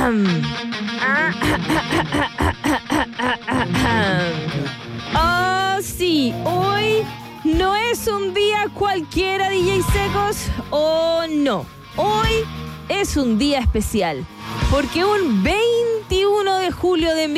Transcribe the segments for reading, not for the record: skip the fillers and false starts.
Oh, sí, hoy no es un día cualquiera, DJ Secos. Oh, no. Hoy es un día especial. Porque un 21 de julio de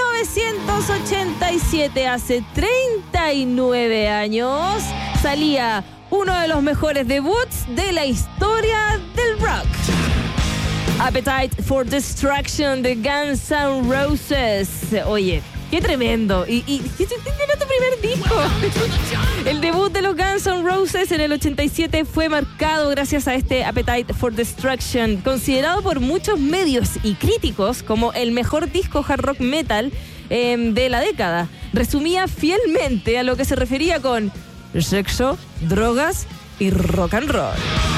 1987, hace 39 años, salía uno de los mejores debuts de la historia del rock. Appetite for Destruction de Guns N' Roses. Oye, qué tremendo. Y ¿qué tu primer disco? El debut de los Guns N' Roses en el 87 fue marcado gracias a este Appetite for Destruction, considerado por muchos medios y críticos como el mejor disco hard rock metal de la década. Resumía fielmente a lo que se refería con sexo, drogas y rock and roll.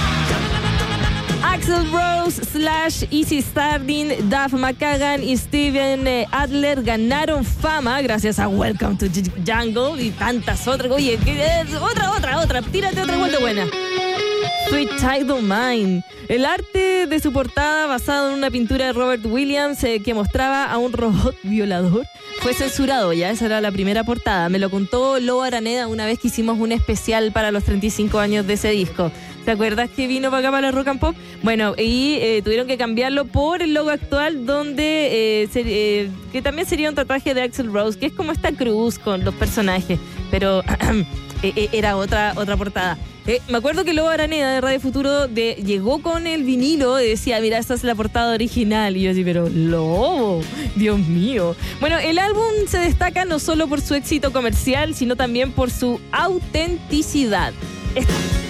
Axl Rose, Slash, Izzy Stradlin, Duff McKagan y Steven Adler ganaron fama gracias a Welcome to the Jungle y tantas otras. Oye, otra, tírate otra vuelta buena. Sweet Child O' Mine. El arte de su portada, basado en una pintura de Robert Williams que mostraba a un robot violador, fue censurado ya. Esa era la primera portada. Me lo contó Lobo Araneda una vez que hicimos un especial para los 35 años de ese disco. ¿Te acuerdas que vino para acá para la Rock and Pop? Bueno, y tuvieron que cambiarlo por el logo actual, donde que también sería un tatuaje de Axl Rose, que es como esta cruz con los personajes, pero era otra portada. Me acuerdo que Lobo Araneda de Radio Futuro llegó con el vinilo y decía, mira, esta es la portada original. Y yo así, pero Lobo, Dios mío. Bueno, el álbum se destaca no solo por su éxito comercial, sino también por su autenticidad. Es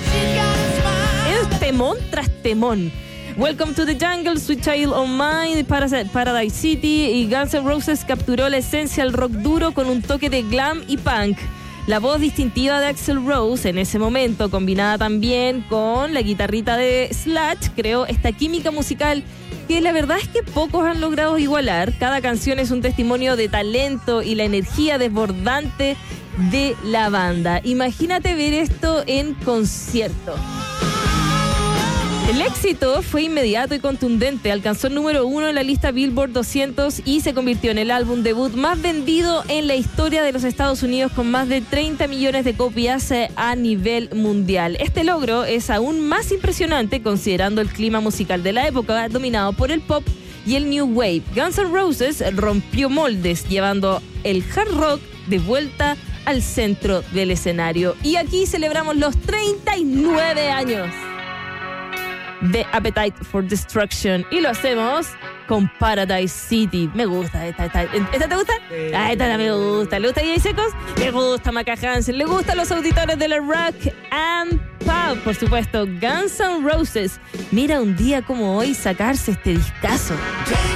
temón tras temón. Welcome to the Jungle, Sweet Child O' Mine, Paradise City y Guns N' Roses capturó la esencia del rock duro con un toque de glam y punk. La voz distintiva de Axl Rose en ese momento, combinada también con la guitarrita de Slash, creó esta química musical que la verdad es que pocos han logrado igualar. Cada canción es un testimonio de talento y la energía desbordante de la banda. Imagínate ver esto en concierto. El éxito fue inmediato y contundente. Alcanzó el número 1 en la lista Billboard 200 y se convirtió en el álbum debut más vendido en la historia de los Estados Unidos, con más de 30 millones de copias a nivel mundial. Este logro es aún más impresionante considerando el clima musical de la época, dominado por el pop y el new wave. Guns N' Roses rompió moldes, llevando el hard rock de vuelta al centro del escenario. Y aquí celebramos los 39 años de Appetite for Destruction y lo hacemos con Paradise City. Me gusta esta te gusta? Esta me gusta. ¿Le gusta DJ Secos? Le gusta Maca Hansen. Le gustan los auditores de la Rock and Pop, por supuesto. Guns N' Roses. Mira, un día como hoy sacarse este discazo.